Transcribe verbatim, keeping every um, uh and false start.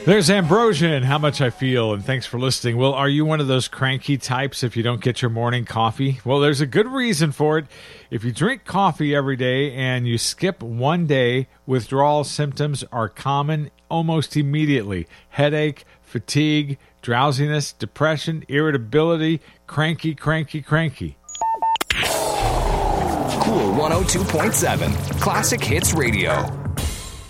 There's Ambrosia, How Much I Feel, and thanks for listening. Well, are you one of those cranky types if you don't get your morning coffee? Well, there's a good reason for it. If you drink coffee every day and you skip one day, withdrawal symptoms are common almost immediately. Headache, fatigue, drowsiness, depression, irritability, cranky, cranky, cranky. Cool one oh two point seven, Classic Hits Radio.